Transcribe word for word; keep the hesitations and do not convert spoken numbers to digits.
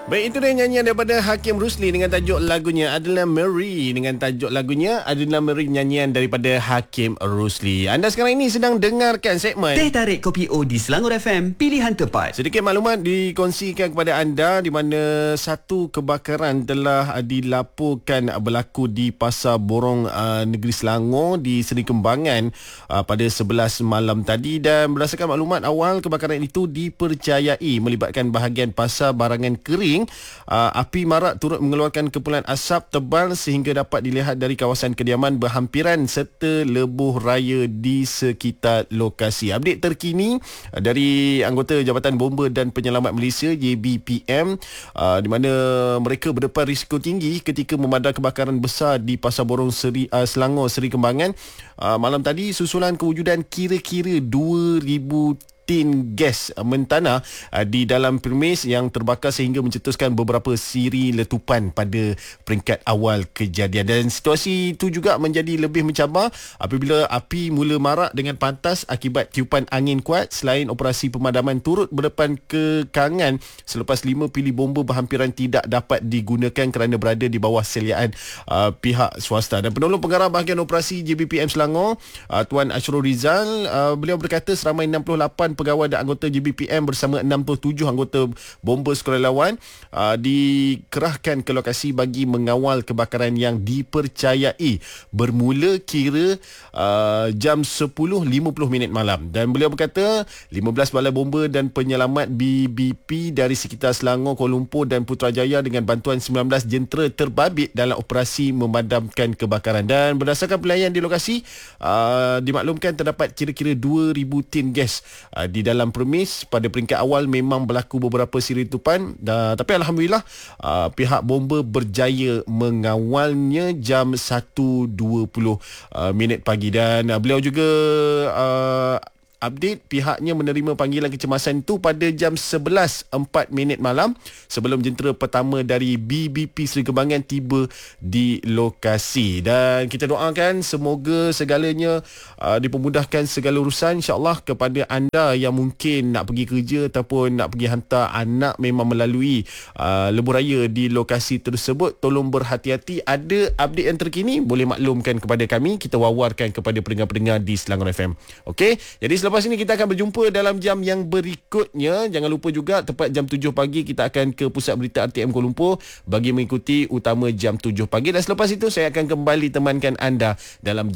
Baik, itu dia nyanyian daripada Hakim Rusli dengan tajuk lagunya adalah Mary. Dengan tajuk lagunya adalah Mary, nyanyian daripada Hakim Rusli. Anda sekarang ini sedang dengarkan segmen Teh Tarik Kopi O di Selangor F M, pilihan tepat. Sedikit maklumat dikongsikan kepada anda di mana satu kebakaran telah dilaporkan berlaku di Pasar Borong uh, Negeri Selangor di Seri Kembangan uh, pada sebelas malam tadi, dan berdasarkan maklumat awal kebakaran itu dipercayai melibatkan bahagian pasar barangan kering. Uh, api marak turut mengeluarkan kepulan asap tebal sehingga dapat dilihat dari kawasan kediaman berhampiran serta lebuh raya di sekitar lokasi. Update terkini uh, dari anggota Jabatan Bomba dan Penyelamat Malaysia J B P M uh, di mana mereka berdepan risiko tinggi ketika memadam kebakaran besar di Pasar Borong Seri, uh, Selangor Seri Kembangan uh, malam tadi susulan kewujudan kira-kira dua ribu tin gas mentana uh, di dalam premis yang terbakar sehingga mencetuskan beberapa siri letupan pada peringkat awal kejadian. Dan situasi itu juga menjadi lebih mencabar apabila api mula marak dengan pantas akibat tiupan angin kuat. Selain operasi pemadaman turut berdepan kekangan selepas lima pilih bomba berhampiran tidak dapat digunakan kerana berada di bawah seliaan uh, pihak swasta. Dan penolong pengarah bahagian operasi J B P M Selangor, uh, Tuan Ashrul Rizal, uh, beliau berkata seramai enam puluh lapan pegawai dan anggota J B P M bersama enam puluh tujuh anggota bomba sukarelawan uh, dikerahkan ke lokasi bagi mengawal kebakaran yang dipercayai bermula kira uh, jam sepuluh lima puluh minit malam. Dan beliau berkata lima belas balai bomba dan penyelamat B B P dari sekitar Selangor, Kuala Lumpur dan Putrajaya dengan bantuan sembilan belas jentera terbabit dalam operasi memadamkan kebakaran. Dan berdasarkan penilaian di lokasi, uh, dimaklumkan terdapat kira-kira dua ribu tin gas uh, di dalam premis. Pada peringkat awal memang berlaku beberapa siri letupan, uh, tapi Alhamdulillah uh, pihak bomba berjaya mengawalnya jam satu dua puluh uh, minit pagi. Dan uh, beliau juga uh, update pihaknya menerima panggilan kecemasan itu pada jam sebelas empat minit malam sebelum jentera pertama dari B B P Seri Kembangan tiba di lokasi. Dan kita doakan semoga segalanya uh, dipermudahkan segala urusan insya-Allah kepada anda yang mungkin nak pergi kerja ataupun nak pergi hantar anak memang melalui uh, lebuh raya di lokasi tersebut. Tolong berhati-hati. Ada update yang terkini boleh maklumkan kepada kami, kita wawarkan kepada pendengar-pendengar di Selangor F M. Okey, jadi lepas ini kita akan berjumpa dalam jam yang berikutnya. Jangan lupa juga tepat jam tujuh pagi kita akan ke Pusat Berita R T M Kuala Lumpur bagi mengikuti utama jam tujuh pagi. Dan selepas itu saya akan kembali temankan anda dalam